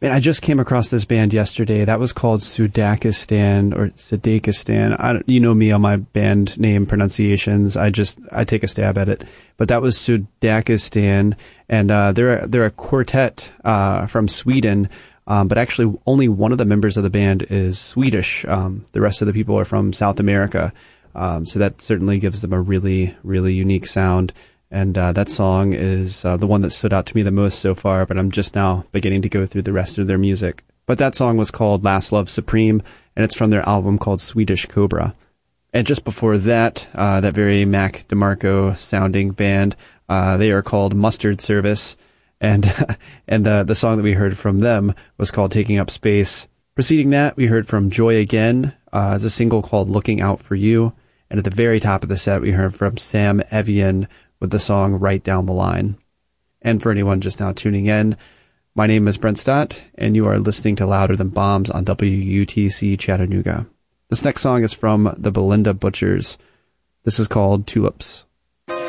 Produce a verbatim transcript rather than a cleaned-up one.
Man, I just came across this band yesterday. That was called Sudakistan or Sadakistan. I don't, you know me on my band name pronunciations. I just, I take a stab at it. But that was Sudakistan, and uh, they're, they're a quartet uh, from Sweden, um, but actually only one of the members of the band is Swedish. Um, the rest of the people are from South America. Um, so that certainly gives them a really, really unique sound. And uh, that song is uh, the one that stood out to me the most so far, but I'm just now beginning to go through the rest of their music. But that song was called Last Love Supreme, and it's from their album called Swedish Cobra. And just before that, uh, that very Mac DeMarco sounding band, uh, they are called Mustard Service, and and the, the song that we heard from them was called Taking Up Space. Preceding that, we heard from Joy Again uh, as a single called Looking Out For You, and at the very top of the set, we heard from Sam Evian with the song Right Down the Line. And for anyone just now tuning in, my name is Brent Stott, and you are listening to Louder Than Bombs on W U T C Chattanooga. This next song is from the Belinda Butchers. This is called Tulips.